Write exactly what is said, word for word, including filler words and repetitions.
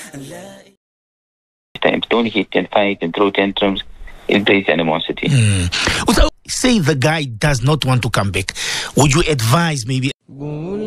Times don't hit and fight and throw tantrums. It breeds animosity. Mm. Without say the guy does not want to come back, would you advise maybe